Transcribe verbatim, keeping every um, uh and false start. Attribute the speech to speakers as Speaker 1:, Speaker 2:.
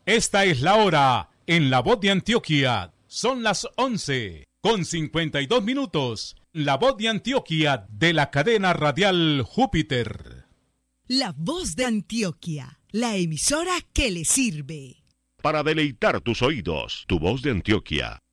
Speaker 1: Esta es la hora en La Voz de Antioquia. Son las once con cincuenta y dos minutos. La Voz de Antioquia de la cadena radial Júpiter.
Speaker 2: La Voz de Antioquia, la emisora que le sirve.
Speaker 3: Para deleitar tus oídos, Tu Voz de Antioquia.